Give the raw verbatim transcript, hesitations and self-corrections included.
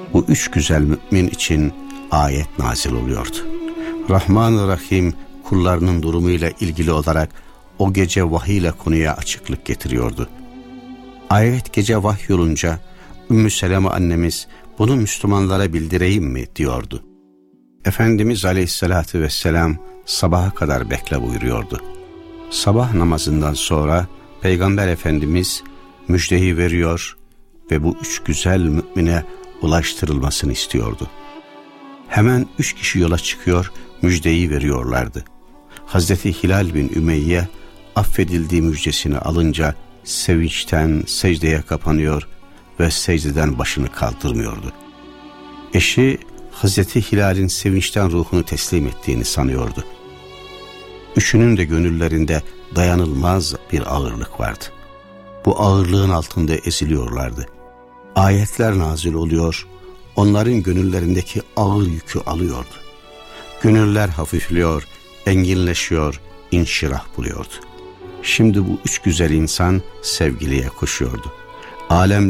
bu üç güzel mümin için ayet nazil oluyordu. Rahman-ı Rahim kullarının durumuyla ilgili olarak o gece vahiy ile konuya açıklık getiriyordu. Ayet gece vahyolunca Ümmü Seleme annemiz bunu Müslümanlara bildireyim mi diyordu. Efendimiz Aleyhisselatü Vesselam sabaha kadar bekle buyuruyordu. Sabah namazından sonra Peygamber Efendimiz müjdeyi veriyor ve bu üç güzel mümine ulaştırılmasını istiyordu. Hemen üç kişi yola çıkıyor, müjdeyi veriyorlardı. Hazreti Hilal bin Ümeyye affedildiği müjdesini alınca sevinçten secdeye kapanıyor ve secdeden başını kaldırmıyordu. Eşi Hazreti Hilal'in sevinçten ruhunu teslim ettiğini sanıyordu. Üçünün de gönüllerinde dayanılmaz bir ağırlık vardı. Bu ağırlığın altında eziliyorlardı. Ayetler nazil oluyor, onların gönüllerindeki ağır yükü alıyordu. Gönüller hafifliyor, enginleşiyor, inşirah buluyordu. Şimdi bu üç güzel insan sevgiliye koşuyordu. Alem